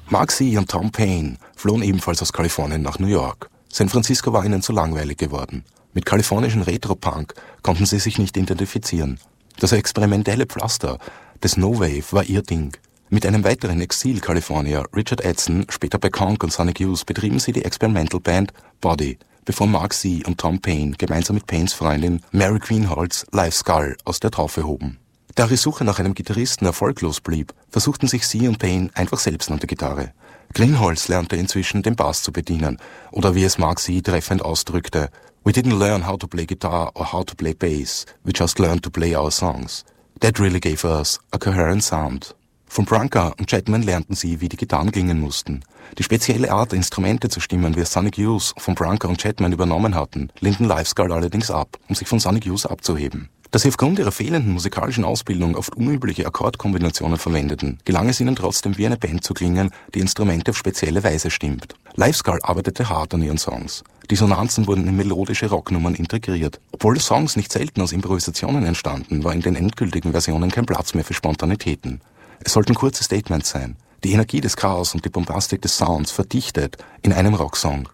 Mark C. und Tom Paine flohen ebenfalls aus Kalifornien nach New York. San Francisco war ihnen zu langweilig geworden. Mit kalifornischen Retro-Punk konnten sie sich nicht identifizieren. Das experimentelle Pflaster des No-Wave war ihr Ding. Mit einem weiteren Exil-Kalifornier, Richard Edson, später bei Conk und Sonic Youth, betrieben sie die Experimental Band Body, bevor Mark C. und Tom Paine gemeinsam mit Paines Freundin Mary Greenhalghs Live Skull aus der Taufe hoben. Da ihre Suche nach einem Gitarristen erfolglos blieb, versuchten sich sie und Paine einfach selbst an der Gitarre. Greenhalghs lernte inzwischen den Bass zu bedienen, oder wie es Mark C. treffend ausdrückte: "We didn't learn how to play guitar or how to play bass, we just learned to play our songs. That really gave us a coherent sound." Von Branca und Chapman lernten sie, wie die Gitarren klingen mussten. Die spezielle Art, Instrumente zu stimmen, wie es Sonic Youth von Branca und Chapman übernommen hatten, lehnten Live Skull allerdings ab, um sich von Sonic Youth abzuheben. Da sie aufgrund ihrer fehlenden musikalischen Ausbildung oft unübliche Akkordkombinationen verwendeten, gelang es ihnen trotzdem, wie eine Band zu klingen, die Instrumente auf spezielle Weise stimmt. Live Skull arbeitete hart an ihren Songs. Dissonanzen wurden in melodische Rocknummern integriert. Obwohl Songs nicht selten aus Improvisationen entstanden, war in den endgültigen Versionen kein Platz mehr für Spontanitäten. Es sollten kurze Statements sein. Die Energie des Chaos und die Bombastik des Sounds verdichtet in einem Rocksong.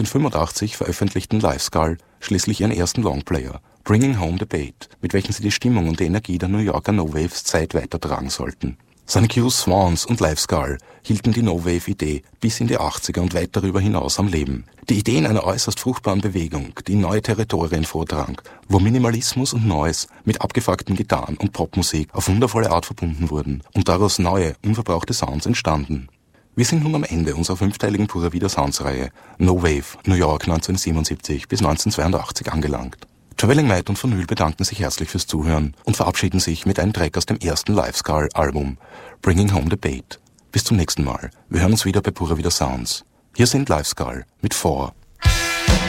1985 veröffentlichten Live Skull schließlich ihren ersten Longplayer, Bringing Home the Bait, mit welchem sie die Stimmung und die Energie der New Yorker No-Waves Zeit weitertragen sollten. Sonic Youth, Swans und Live Skull hielten die No-Wave-Idee bis in die 80er und weit darüber hinaus am Leben. Die Ideen einer äußerst fruchtbaren Bewegung, die in neue Territorien vordrang, wo Minimalismus und Noise mit abgefuckten Gitarren und Popmusik auf wundervolle Art verbunden wurden und daraus neue, unverbrauchte Sounds entstanden. Wir sind nun am Ende unserer 5-teiligen Pura Vida Sounds-Reihe No-Wave, New York 1977 bis 1982 angelangt. Traveling Matt und Vinyl bedanken sich herzlich fürs Zuhören und verabschieden sich mit einem Track aus dem ersten Live Skull Album, Bringing Home the Bait. Bis zum nächsten Mal. Wir hören uns wieder bei Pura Vida Sounds. Hier sind Live Skull mit 4.